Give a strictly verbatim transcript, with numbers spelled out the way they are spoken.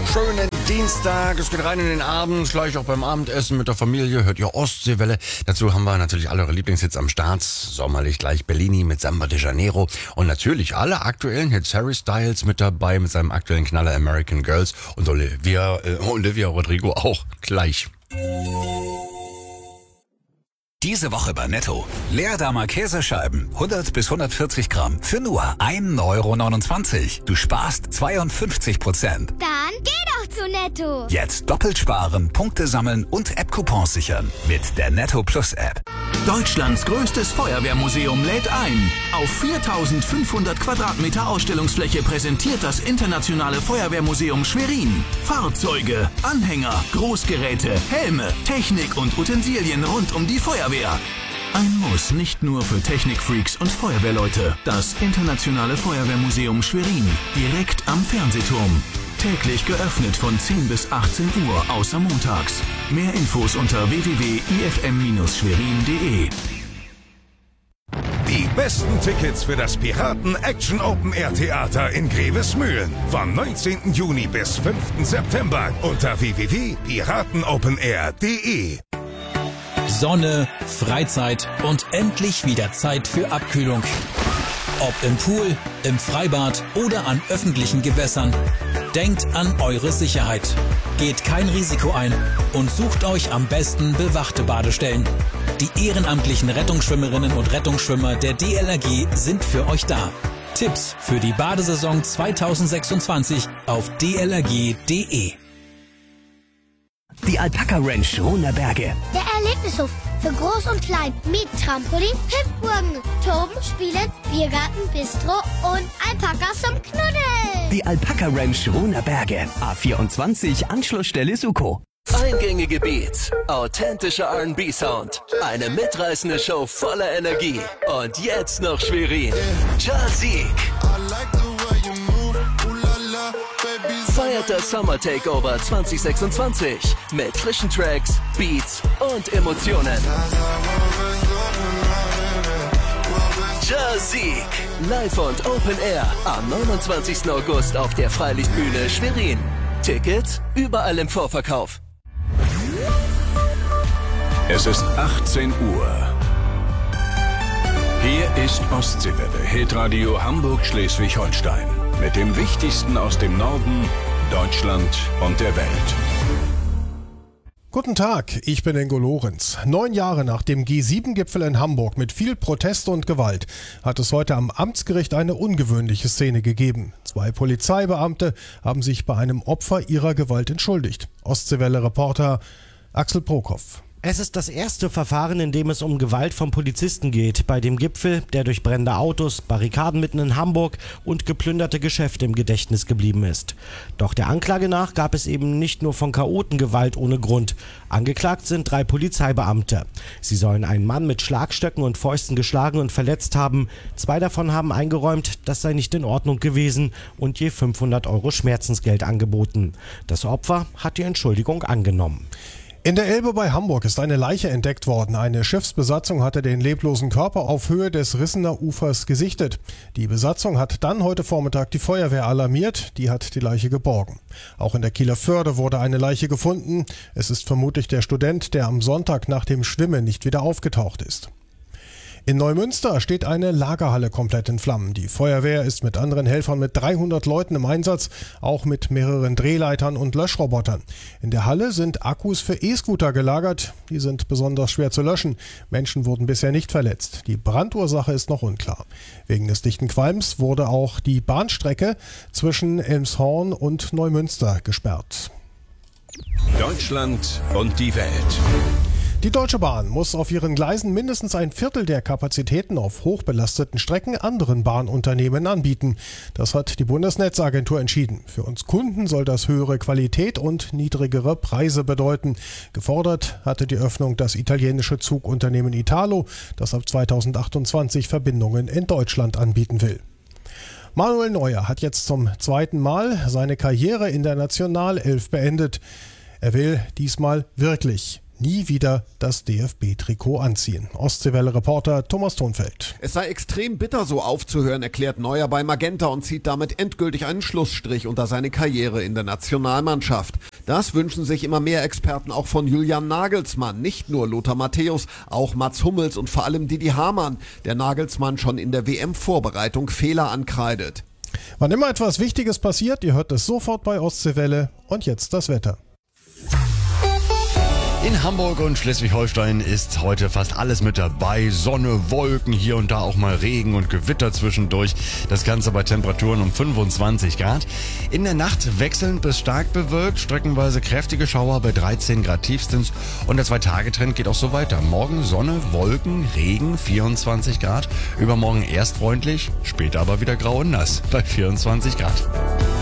schönen Dienstag. Es geht rein in den Abend, gleich auch beim Abendessen mit der Familie. Hört ihr Ostseewelle. Dazu haben wir natürlich alle eure Lieblingshits am Start. Sommerlich gleich Bellini mit Samba de Janeiro. Und natürlich alle aktuellen Hits. Harry Styles mit dabei mit seinem aktuellen Knaller American Girls. Und Olivia, äh, Olivia Rodrigo auch gleich. Diese Woche bei Netto. Leerdamer Käsescheiben, hundert bis hundertvierzig Gramm, für nur ein Euro neunundzwanzig. Du sparst zweiundfünfzig Prozent. Dann geh doch zu Netto. Jetzt doppelt sparen, Punkte sammeln und App-Coupons sichern. Mit der Netto Plus App. Deutschlands größtes Feuerwehrmuseum lädt ein. Auf viertausendfünfhundert Quadratmeter Ausstellungsfläche präsentiert das Internationale Feuerwehrmuseum Schwerin Fahrzeuge, Anhänger, Großgeräte, Helme, Technik und Utensilien rund um die Feuerwehr. Ein Muss nicht nur für Technikfreaks und Feuerwehrleute. Das Internationale Feuerwehrmuseum Schwerin, direkt am Fernsehturm. Täglich geöffnet von zehn bis achtzehn Uhr, außer montags. Mehr Infos unter w w w punkt i f m Bindestrich schwerin punkt d e. Die besten Tickets für das Piraten Action Open Air Theater in Grevesmühlen vom neunzehnten Juni bis fünften September unter w w w punkt piratenopenair punkt d e. Sonne, Freizeit und endlich wieder Zeit für Abkühlung. Ob im Pool, im Freibad oder an öffentlichen Gewässern. Denkt an eure Sicherheit. Geht kein Risiko ein und sucht euch am besten bewachte Badestellen. Die ehrenamtlichen Rettungsschwimmerinnen und Rettungsschwimmer der D L R G sind für euch da. Tipps für die Badesaison zweitausendsechsundzwanzig auf d l r g punkt d e. Die Alpaka Ranch Runerberge. Der Erlebnishof für Groß und Klein mit Trampolin, Hüpfburgen, Toben, Spielen, Biergarten, Bistro und Alpakas zum Knuddeln. Die Alpaka Ranch Runerberge. A vierundzwanzig, Anschlussstelle Suko. Eingängige Beats, authentischer R and B-Sound, eine mitreißende Show voller Energie und jetzt noch Schwerin. Jazik feiert das Summer Takeover zwanzig sechsundzwanzig mit frischen Tracks, Beats und Emotionen. Jazik, live und Open Air am neunundzwanzigsten August auf der Freilichtbühne Schwerin. Tickets überall im Vorverkauf. Es ist achtzehn Uhr. Hier ist Ostseewelle, Hitradio Hamburg-Schleswig-Holstein. Mit dem Wichtigsten aus dem Norden, Deutschland und der Welt. Guten Tag, ich bin Ingo Lorenz. Neun Jahre nach dem G sieben Gipfel in Hamburg mit viel Protest und Gewalt hat es heute am Amtsgericht eine ungewöhnliche Szene gegeben. Zwei Polizeibeamte haben sich bei einem Opfer ihrer Gewalt entschuldigt. Ostseewelle-Reporter Axel Prokop. Es ist das erste Verfahren, in dem es um Gewalt von Polizisten geht. Bei dem Gipfel, der durch brennende Autos, Barrikaden mitten in Hamburg und geplünderte Geschäfte im Gedächtnis geblieben ist. Doch der Anklage nach gab es eben nicht nur von Chaoten Gewalt ohne Grund. Angeklagt sind drei Polizeibeamte. Sie sollen einen Mann mit Schlagstöcken und Fäusten geschlagen und verletzt haben. Zwei davon haben eingeräumt, das sei nicht in Ordnung gewesen und je fünfhundert Euro Schmerzensgeld angeboten. Das Opfer hat die Entschuldigung angenommen. In der Elbe bei Hamburg ist eine Leiche entdeckt worden. Eine Schiffsbesatzung hatte den leblosen Körper auf Höhe des Rissener Ufers gesichtet. Die Besatzung hat dann heute Vormittag die Feuerwehr alarmiert. Die hat die Leiche geborgen. Auch in der Kieler Förde wurde eine Leiche gefunden. Es ist vermutlich der Student, der am Sonntag nach dem Schwimmen nicht wieder aufgetaucht ist. In Neumünster steht eine Lagerhalle komplett in Flammen. Die Feuerwehr ist mit anderen Helfern mit dreihundert Leuten im Einsatz, auch mit mehreren Drehleitern und Löschrobotern. In der Halle sind Akkus für E-Scooter gelagert. Die sind besonders schwer zu löschen. Menschen wurden bisher nicht verletzt. Die Brandursache ist noch unklar. Wegen des dichten Qualms wurde auch die Bahnstrecke zwischen Elmshorn und Neumünster gesperrt. Deutschland und die Welt. Die Deutsche Bahn muss auf ihren Gleisen mindestens ein Viertel der Kapazitäten auf hochbelasteten Strecken anderen Bahnunternehmen anbieten. Das hat die Bundesnetzagentur entschieden. Für uns Kunden soll das höhere Qualität und niedrigere Preise bedeuten. Gefordert hatte die Öffnung das italienische Zugunternehmen Italo, das ab zweitausendachtundzwanzig Verbindungen in Deutschland anbieten will. Manuel Neuer hat jetzt zum zweiten Mal seine Karriere in der Nationalelf beendet. Er will diesmal wirklich nie wieder das D F B-Trikot anziehen. Ostseewelle-Reporter Thomas Thonfeld. Es sei extrem bitter, so aufzuhören, erklärt Neuer bei Magenta und zieht damit endgültig einen Schlussstrich unter seine Karriere in der Nationalmannschaft. Das wünschen sich immer mehr Experten auch von Julian Nagelsmann. Nicht nur Lothar Matthäus, auch Mats Hummels und vor allem Didi Hamann, der Nagelsmann schon in der W M-Vorbereitung Fehler ankreidet. Wann immer etwas Wichtiges passiert, ihr hört es sofort bei Ostseewelle. Und jetzt das Wetter. In Hamburg und Schleswig-Holstein ist heute fast alles mit dabei. Sonne, Wolken, hier und da auch mal Regen und Gewitter zwischendurch. Das Ganze bei Temperaturen um fünfundzwanzig Grad. In der Nacht wechselnd bis stark bewölkt, streckenweise kräftige Schauer bei dreizehn Grad tiefstens. Und der Zwei-Tage-Trend geht auch so weiter. Morgen Sonne, Wolken, Regen, vierundzwanzig Grad. Übermorgen erst freundlich, später aber wieder grau und nass bei vierundzwanzig Grad.